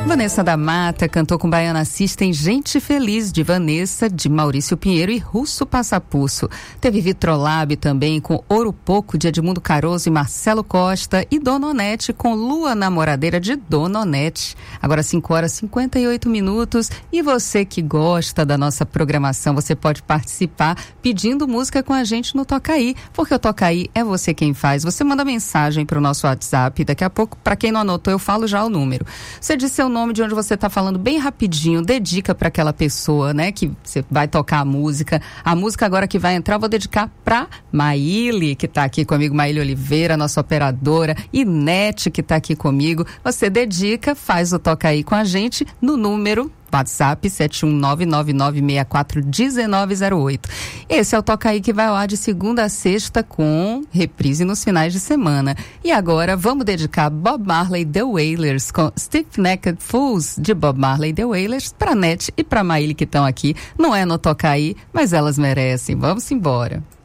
Vanessa da Mata cantou com Baiana System Gente Feliz, de Vanessa, de Maurício Pinheiro e Russo Passapulso. Teve Vitrolab também com Ouro Pouco, de Edmundo Caroso e Marcelo Costa, e Dona Onete com Lua Namoradeira, de Dona Onete. Agora 5h58. E você que gosta da nossa programação, você pode participar pedindo música com a gente no Tocaí, porque o Tocaí é você quem faz. Você manda mensagem para o nosso WhatsApp, daqui a pouco, para quem não anotou, eu falo já o número. Você diz seu nome, de onde você está falando, bem rapidinho, dedica para aquela pessoa, né, que você vai tocar a música. A música agora que vai entrar, eu vou dedicar para Maíli, que está aqui comigo, Maíli Oliveira, nossa operadora, e Nete, que está aqui comigo. Você dedica, faz o Toca Aí com a gente no número WhatsApp 71999641908. Esse é o Toca Aí que vai lá de segunda a sexta com reprise nos finais de semana. E agora vamos dedicar Bob Marley The Wailers com Stiff Necked Fools, de Bob Marley The Wailers, pra Nete e pra Maíli, que estão aqui. Não é no Toca Aí, mas elas merecem. Vamos embora.